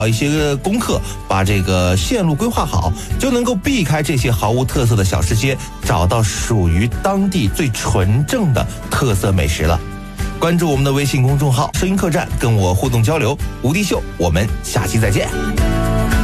一些功课，把这个线路规划好，就能够避开这些毫无特色的小吃街，找到属于当地最纯正的特色美食了。关注我们的微信公众号“声音客栈”，跟我互动交流。吴迪秀，我们下期再见。